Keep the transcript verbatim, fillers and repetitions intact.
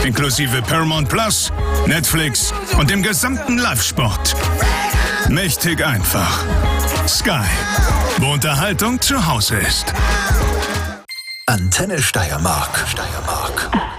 Inklusive Paramount Plus, Netflix und dem gesamten Live-Sport. Mächtig einfach. Sky. Wo Unterhaltung zu Hause ist. Antenne Steiermark. Steiermark.